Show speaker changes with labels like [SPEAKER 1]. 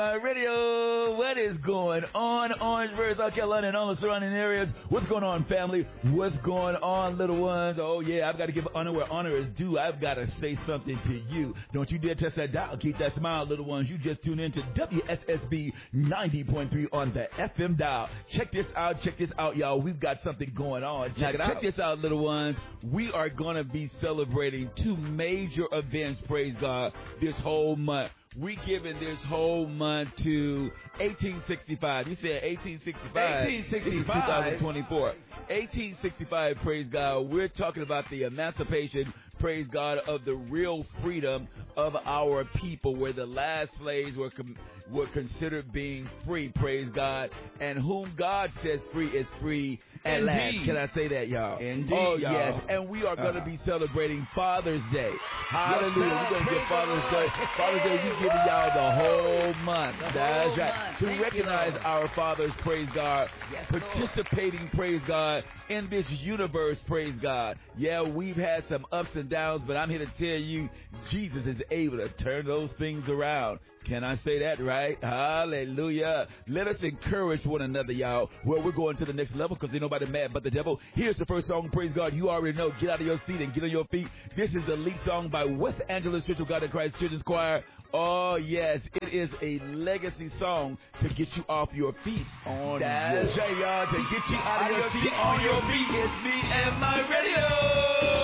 [SPEAKER 1] Radio, what is going on? Orangeburg, South Carolina, and all the surrounding areas. What's going on, family? What's going on, little ones? Oh, yeah, I've got to give honor where honor is due. I've got to say something to you. Don't you dare test that dial. Keep that smile, little ones. You just tuned in to WSSB 90.3 on the FM dial. Check this out, y'all. We've got something going on. Check this out, little ones. We are going to be celebrating two major events, praise God, this whole month. We giving this whole month to 1865. You said 1865. 1865. 2024. 1865, praise God. We're talking about the emancipation, praise God, of the real freedom of our people, where the last slaves were considered being free, praise God. And whom God says free is free at last. Can I say that, y'all?
[SPEAKER 2] Indeed,
[SPEAKER 1] oh,
[SPEAKER 2] y'all.
[SPEAKER 1] yes. And we are going to be celebrating Father's Day. Hallelujah. We're going to get Father's Day. Father's Day, we're giving y'all the whole month. That's right. To recognize our fathers, praise God. Participating, praise God, in this universe, praise God. Yeah, we've had some ups and downs, but I'm here to tell you, Jesus is able to turn those things around. Can I say that right? Hallelujah. Let us encourage one another, y'all. Well, we're going to the next level because ain't nobody mad but the devil. Here's the first song, praise God. You already know. Get out of your seat and get on your feet. This is the lead song by West Angeles Church of God in Christ Children's Choir. Oh, yes. It is a legacy song to get you off your feet. That's right, y'all. To get you out of your seat on your feet. It's me and my radio.